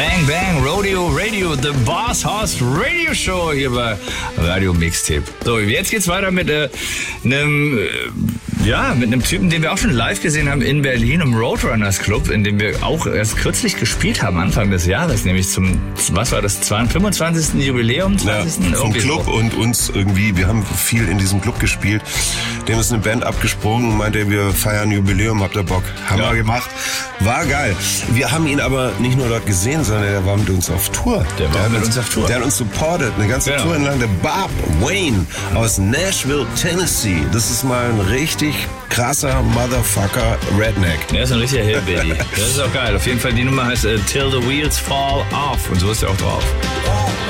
Bang Bang Rodeo Radio, The Boss Hoss Radio Show hier bei Radio Mixtape. So, jetzt geht's weiter mit einem Typen, den wir auch schon live gesehen haben in Berlin im Roadrunners Club, in dem wir auch erst kürzlich gespielt haben, Anfang des Jahres, nämlich zum, 25. Jubiläum? 20. Ja, vom Club so. Und uns irgendwie, wir haben viel in diesem Club gespielt. Dem ist eine Band abgesprungen und meinte, wir feiern Jubiläum, habt ihr Bock? Haben wir gemacht. War geil. Wir haben ihn aber nicht nur dort gesehen, sondern er war mit uns auf Tour. Der war mit uns auf Tour. Der hat uns supportet, eine ganze Tour entlang. Der Bob Wayne aus Nashville, Tennessee. Das ist mal ein richtig krasser Motherfucker Redneck. Der ist ein richtiger Hillbilly. Das ist auch geil. Auf jeden Fall, die Nummer heißt Till the Wheels Fall Off. Und so ist er auch drauf.